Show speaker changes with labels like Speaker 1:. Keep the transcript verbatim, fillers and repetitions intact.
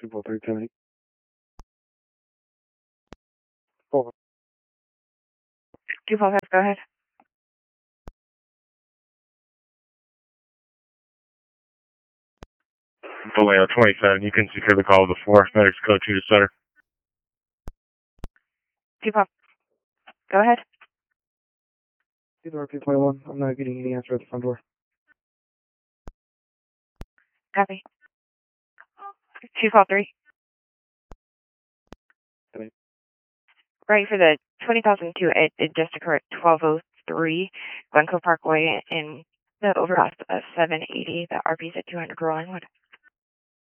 Speaker 1: two four three ten eight. Four.
Speaker 2: two four five, go ahead.
Speaker 3: Vallejo twenty-seven, you can secure the call before medics code two to center.
Speaker 2: two four, go ahead.
Speaker 1: Either R P twenty-one, I'm not getting any answer at the front door.
Speaker 2: Copy. two four three. Right for the twenty thousand two, it, it just occurred at twelve oh three Glencoe Parkway in the overpass of seven eighty. The R P's at two hundred Rolling Wood.